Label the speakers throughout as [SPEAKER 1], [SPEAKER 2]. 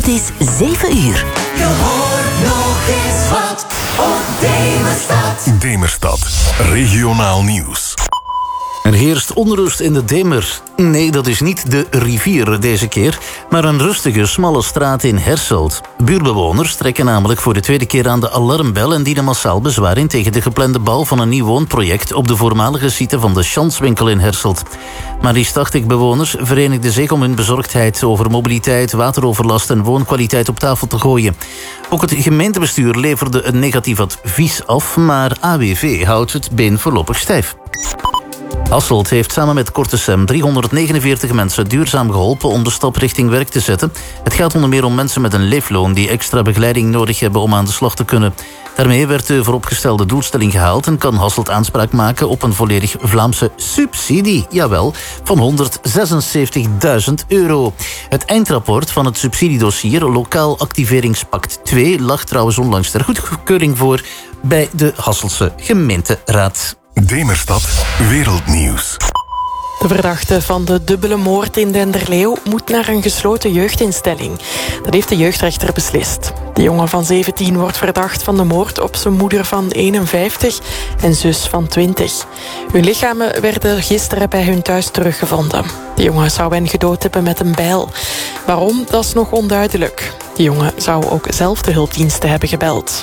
[SPEAKER 1] Het is 7 uur.
[SPEAKER 2] Je hoort nog eens wat op Demerstad.
[SPEAKER 3] Demerstad, regionaal nieuws.
[SPEAKER 4] Er heerst onrust in de Demer. Nee, dat is niet de rivier deze keer, maar een rustige, smalle straat in Herselt. Buurbewoners trekken namelijk voor de tweede keer aan de alarmbel en dienen massaal bezwaar in tegen de geplande bouw van een nieuw woonproject op de voormalige site van de Chanswinkel in Herselt. Maar liefst 80 bewoners verenigden zich om hun bezorgdheid over mobiliteit, wateroverlast en woonkwaliteit op tafel te gooien. Ook het gemeentebestuur leverde een negatief advies af, maar AWV houdt het been voorlopig stijf. Hasselt heeft samen met Kortesem 349 mensen duurzaam geholpen om de stap richting werk te zetten. Het gaat onder meer om mensen met een leefloon die extra begeleiding nodig hebben om aan de slag te kunnen. Daarmee werd de vooropgestelde doelstelling gehaald en kan Hasselt aanspraak maken op een volledig Vlaamse subsidie. Jawel, van €176.000. Het eindrapport van het subsidiedossier Lokaal Activeringspact 2 lag trouwens onlangs ter goedkeuring voor bij de Hasselse gemeenteraad.
[SPEAKER 3] Demerstad, wereldnieuws.
[SPEAKER 5] De verdachte van de dubbele moord in Denderleeuw moet naar een gesloten jeugdinstelling. Dat heeft de jeugdrechter beslist. De jongen van 17 wordt verdacht van de moord op zijn moeder van 51 en zus van 20. Hun lichamen werden gisteren bij hun thuis teruggevonden. De jongen zou hen gedood hebben met een bijl. Waarom, dat is nog onduidelijk. De jongen zou ook zelf de hulpdiensten hebben gebeld.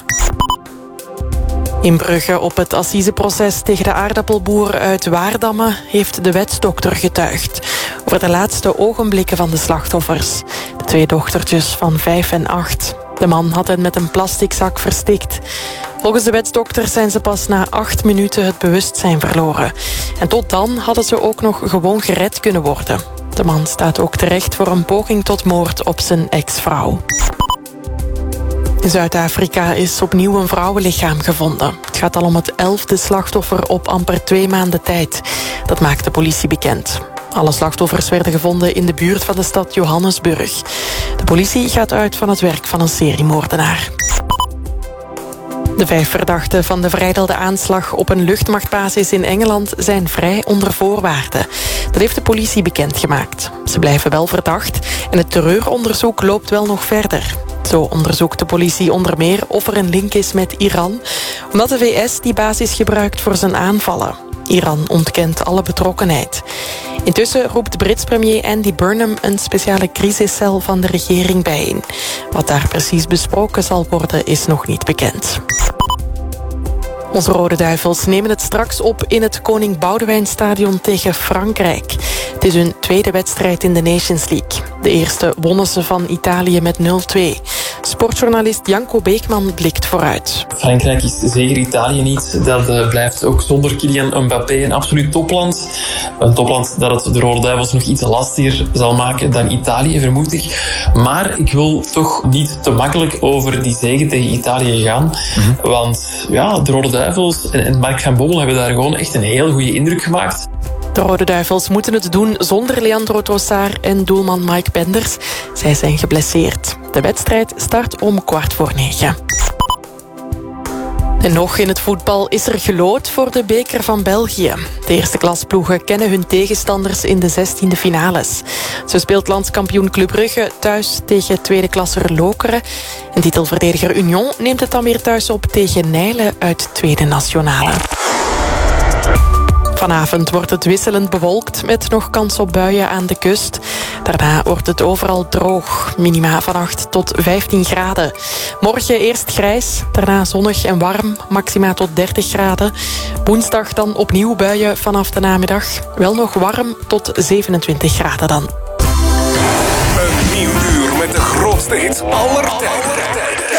[SPEAKER 5] In Brugge op het assiseproces tegen de aardappelboer uit Waardamme heeft de wetsdokter getuigd over de laatste ogenblikken van de slachtoffers. De 2 dochtertjes van 5 en 8. De man had hen met een plastic zak verstikt. Volgens de wetsdokter zijn ze pas na 8 minuten het bewustzijn verloren. En tot dan hadden ze ook nog gewoon gered kunnen worden. De man staat ook terecht voor een poging tot moord op zijn ex-vrouw. In Zuid-Afrika is opnieuw een vrouwenlichaam gevonden. Het gaat al om het 11e slachtoffer op amper 2 maanden tijd. Dat maakt de politie bekend. Alle slachtoffers werden gevonden in de buurt van de stad Johannesburg. De politie gaat uit van het werk van een seriemoordenaar. De 5 verdachten van de vrijdelde aanslag op een luchtmachtbasis in Engeland zijn vrij onder voorwaarden. Dat heeft de politie bekendgemaakt. Ze blijven wel verdacht en het terreuronderzoek loopt wel nog verder. Zo onderzoekt de politie onder meer of er een link is met Iran, omdat de VS die basis gebruikt voor zijn aanvallen. Iran ontkent alle betrokkenheid. Intussen roept Brits premier Andy Burnham een speciale crisiscel van de regering bijeen. Wat daar precies besproken zal worden is nog niet bekend. Onze Rode Duivels nemen het straks op in het Koning Boudewijnstadion tegen Frankrijk. Het is hun 2e wedstrijd in de Nations League. De eerste wonnen ze van Italië met 0-2. Sportjournalist Janko Beekman blikt vooruit.
[SPEAKER 6] Frankrijk is zeker Italië niet. Dat blijft ook zonder Kylian Mbappé een absoluut topland. Een topland dat het de Rode Duivels nog iets lastiger zal maken dan Italië, vermoed ik. Maar ik wil toch niet te makkelijk over die zege tegen Italië gaan. Want ja, de Rode Duivels en Mark van Bommel hebben daar gewoon echt een heel goede indruk gemaakt.
[SPEAKER 5] De Rode Duivels moeten het doen zonder Leandro Trossard en doelman Mike Penders. Zij zijn geblesseerd. De wedstrijd start om 8:15. En nog in het voetbal is er gelood voor de beker van België. De eerste klasploegen kennen hun tegenstanders in de 16e finales. Zo speelt landskampioen Club Brugge thuis tegen tweede klasser Lokeren. En titelverdediger Union neemt het dan weer thuis op tegen Nijle uit tweede nationale. Vanavond wordt het wisselend bewolkt met nog kans op buien aan de kust. Daarna wordt het overal droog. Minima van 8 tot 15 graden. Morgen eerst grijs, daarna zonnig en warm. Maxima tot 30 graden. Woensdag dan opnieuw buien vanaf de namiddag. Wel nog warm tot 27 graden dan.
[SPEAKER 3] Een nieuw uur met de grootste hits aller tijden.